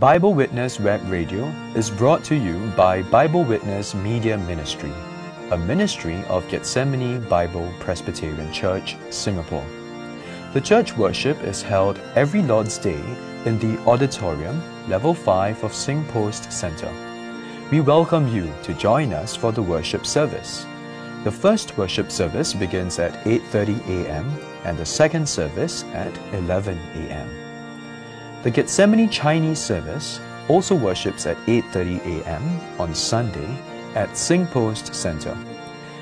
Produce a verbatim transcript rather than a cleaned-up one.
Bible Witness Web Radio is brought to you by Bible Witness Media Ministry, a ministry of Gethsemane Bible Presbyterian Church, Singapore. The church worship is held every Lord's Day in the auditorium, level five of SingPost Centre. We welcome you to join us for the worship service. The first worship service begins at eight thirty a m and the second service at eleven a m The Gethsemane Chinese service also worships at eight thirty a m on Sunday at SingPost Centre.